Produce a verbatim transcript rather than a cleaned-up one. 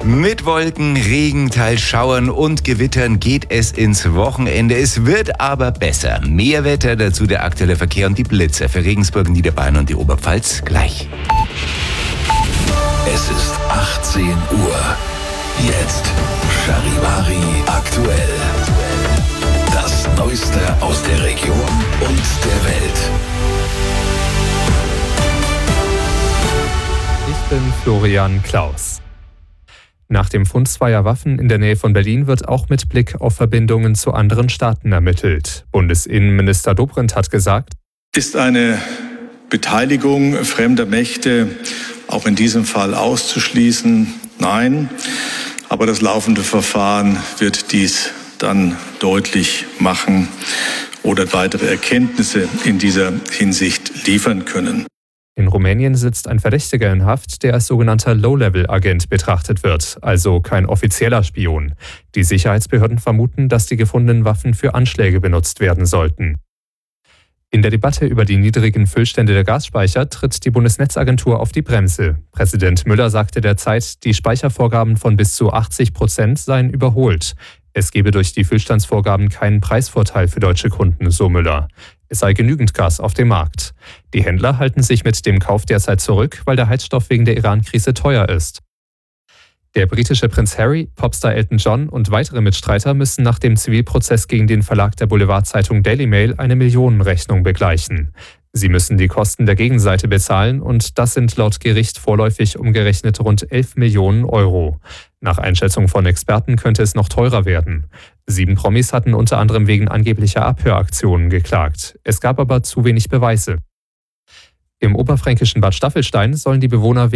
Mit Wolken, Regen, teils Schauern und Gewittern geht es ins Wochenende. Es wird aber besser. Mehr Wetter, dazu der aktuelle Verkehr und die Blitzer für Regensburg, Niederbayern und die Oberpfalz gleich. Es ist achtzehn Uhr. Jetzt Charivari aktuell. Das Neueste aus der Region und der Welt. Ich bin Florian Klaus. Nach dem Fund zweier Waffen in der Nähe von Berlin wird auch mit Blick auf Verbindungen zu anderen Staaten ermittelt. Bundesinnenminister Dobrindt hat gesagt: Ist eine Beteiligung fremder Mächte auch in diesem Fall auszuschließen? Nein. Aber das laufende Verfahren wird dies dann deutlich machen oder weitere Erkenntnisse in dieser Hinsicht liefern können. In Rumänien sitzt ein Verdächtiger in Haft, der als sogenannter Low-Level-Agent betrachtet wird, also kein offizieller Spion. Die Sicherheitsbehörden vermuten, dass die gefundenen Waffen für Anschläge benutzt werden sollten. In der Debatte über die niedrigen Füllstände der Gasspeicher tritt die Bundesnetzagentur auf die Bremse. Präsident Müller sagte derzeit, die Speichervorgaben von bis zu achtzig Prozent seien überholt. Es gebe durch die Füllstandsvorgaben keinen Preisvorteil für deutsche Kunden, so Müller. Es sei genügend Gas auf dem Markt. Die Händler halten sich mit dem Kauf derzeit zurück, weil der Heizstoff wegen der Iran-Krise teuer ist. Der britische Prinz Harry, Popstar Elton John und weitere Mitstreiter müssen nach dem Zivilprozess gegen den Verlag der Boulevardzeitung Daily Mail eine Millionenrechnung begleichen. Sie müssen die Kosten der Gegenseite bezahlen und das sind laut Gericht vorläufig umgerechnet rund elf Millionen Euro. Nach Einschätzung von Experten könnte es noch teurer werden. Sieben Promis hatten unter anderem wegen angeblicher Abhöraktionen geklagt. Es gab aber zu wenig Beweise. Im oberfränkischen Bad Staffelstein sollen die Bewohner